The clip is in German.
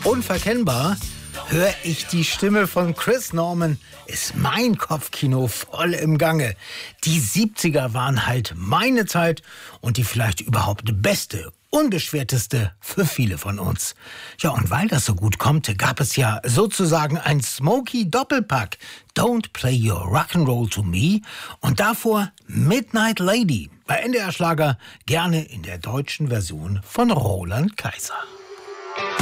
Unverkennbar höre ich die Stimme von Chris Norman, ist mein Kopfkino voll im Gange. Die 70er waren halt meine Zeit und die vielleicht überhaupt beste, unbeschwerteste für viele von uns. Ja, und weil das so gut kommt, gab es ja sozusagen ein Smokey-Doppelpack. Don't Play Your Rock'n'Roll to Me und davor Midnight Lady. Bei NDR Schlager gerne in der deutschen Version von Roland Kaiser.